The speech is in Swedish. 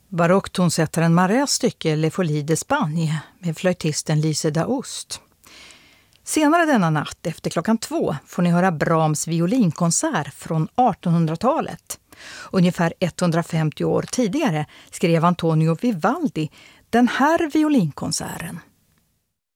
Barocktonsättaren Marés stycke Le Folie d'Espagne med flöjtisten Lise Daoust. Senare denna natt efter klockan 2 får ni höra Brahms violinkonsert från 1800-talet. Ungefär 150 år tidigare skrev Antonio Vivaldi den här violinkonserten.